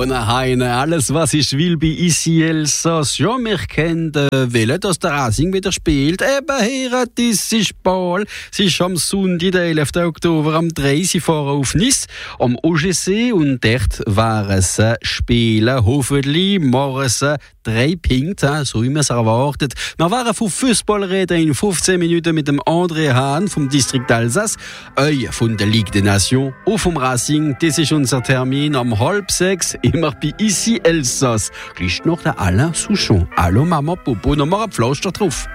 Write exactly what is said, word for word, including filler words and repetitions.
Donna Heine, alles was ich will bei Ici Elsass. Ja, wir kennen äh, wollen, dass der Racing wieder spielt. Eben hier, das ist Ball. Es ist am Sonntag, den elften Oktober, am drei sie fahren auf Nice, am O G C, und dort werden sie spielen. Hoffentlich machen sie drei Punkte, so wie man es erwartet. Wir waren von Fußball reden in fünfzehn Minuten mit dem André Hahn vom Distrikt Alsace, euch von der Ligue des Nations und vom Racing. Das ist unser Termin am halb sechs, immer bei Ici Elsass. Gleich noch der Alain Souchon. Hallo Mama, Popo, noch mal ein Pflaster drauf.